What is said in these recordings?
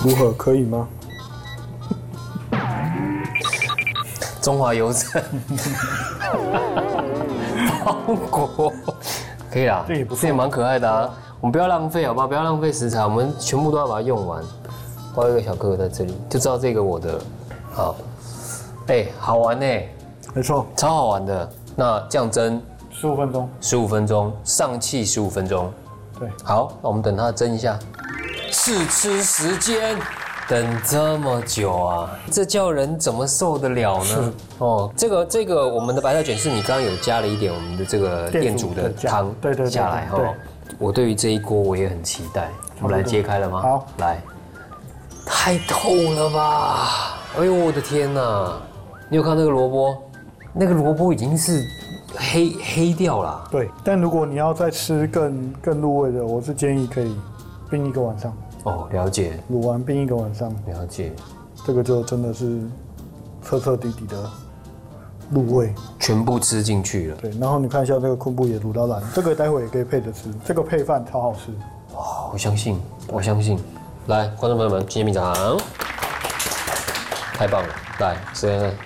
如何？可以吗？ 中华邮政包裹可以啦， 这也不错， 这也蛮可爱的啊。我们不要浪费，好不好？不要浪费食材，我们全部都要把它用完。包一个小哥哥在这里，就知道这个我的了。好，好玩呢， 没错， 超好玩的。那酱蒸 15分钟 ，15分钟，上气15分钟。 对， 好，那我们等它蒸一下。试吃时间，等这么久啊，这叫人怎么受得了呢？哦，这个我们的白菜卷是你刚刚有加了一点我们的这个店主的汤， 对下来哈。我对于这一锅我也很期待。我们来揭开了吗？ 好， 来，太透了吧！哎呦我的天哪！你有看那个萝卜？那个萝卜已经是黑掉了。 对，但如果你要再吃更入味的，我是建议可以冰1个晚上。 哦，了解。 卤完冰1个晚上， 了解。 这个就真的是彻底的入味， 全部吃进去了。 对，然后你看一下这个昆布也卤到烂，这个待会也可以配着吃，这个配饭超好吃。 哇，我相信。来，观众朋友们，今天品尝，太棒了！来，吃看看。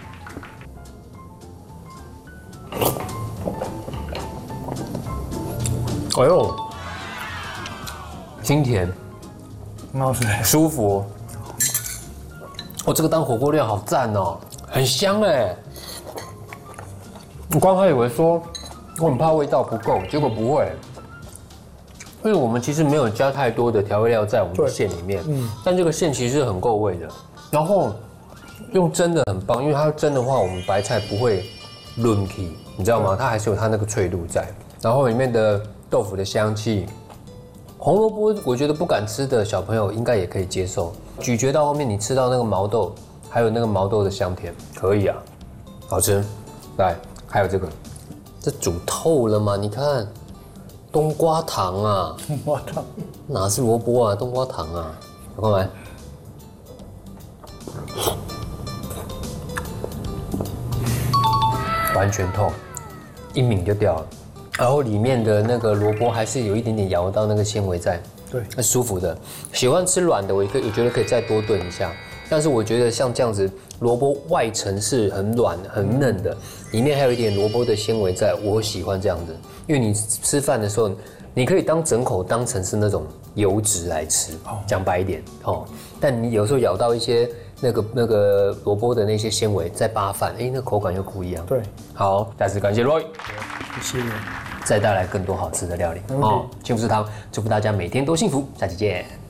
哎呦，清甜， 很好吃， 舒服。哦，这个当火锅料好赞哦，很香哎。我刚还以为说我很怕味道不够，结果不会，因为我们其实没有加太多的调味料在我们的馅里面，但这个馅其实很够味的。然后用蒸的很棒，因为它蒸的话，我们白菜不会润皮，你知道吗？它还是有它那个脆度在。然后里面的豆腐的香气，红萝卜我觉得不敢吃的小朋友应该也可以接受。咀嚼到后面，你吃到那个毛豆，还有那个毛豆的香甜，可以啊，好吃。来，还有这个，这煮透了吗？你看，冬瓜糖啊， 冬瓜糖哪是萝卜啊，冬瓜糖啊，有空来。完全透，一抿就掉了。然后里面的那个萝卜还是有一点点咬到那个纤维在， 对， 很舒服的。喜欢吃软的，我觉得可以再多炖一下。但是我觉得像这样子，萝卜外层是很软很嫩的，里面还有一点萝卜的纤维在，我喜欢这样子。因为你吃饭的时候，你可以当整口当成是那种油脂来吃，讲白一点哦。但你有时候咬到一些那个萝卜的那些纤维再扒饭，那口感又不一样。 对， 好，再次感谢 Roy， 谢谢。 再带来更多好吃的料理哦。幸福食堂祝福大家每天都幸福，下期见。